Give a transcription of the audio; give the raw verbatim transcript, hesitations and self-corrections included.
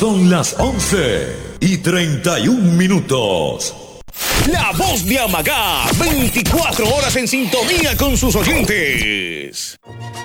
son las once y treinta y un minutos. La voz de Amagá, veinticuatro horas en sintonía con sus oyentes.